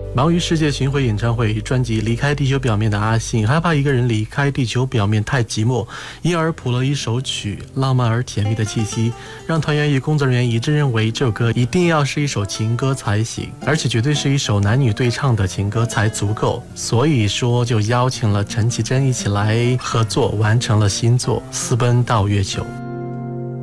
忙于世界巡回演唱会专辑《离开地球表面的阿信》，害怕一个人离开地球表面太寂寞，因而谱了一首曲，浪漫而甜蜜的气息，让团员与工作人员一致认为这首歌一定要是一首情歌才行，而且绝对是一首男女对唱的情歌才足够。所以说就邀请了陈绮贞一起来合作，完成了新作《私奔到月球》。